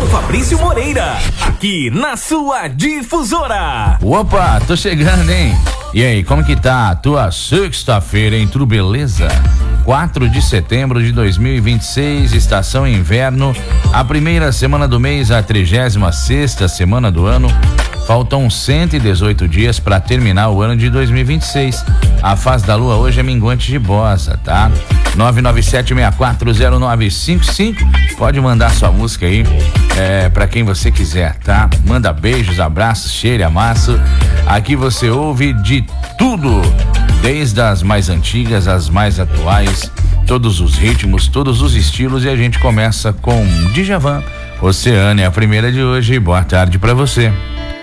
Fabrício Moreira, aqui na sua Difusora. Opa, tô chegando, hein? E aí, como que tá a tua sexta-feira, hein? Tudo beleza? 4 de setembro de 2026, estação inverno, a primeira semana do mês, a 36ª semana do ano. Faltam 118 dias para terminar o ano de 2026. A fase da lua hoje é minguante de bosa, tá? 997640955. Pode mandar sua música aí, para quem você quiser, tá? Manda beijos, abraços, cheiro, amasso. Aqui você ouve de tudo, desde as mais antigas às mais atuais, todos os ritmos, todos os estilos, e a gente começa com Djavan. Oceane é a primeira de hoje. Boa tarde para você.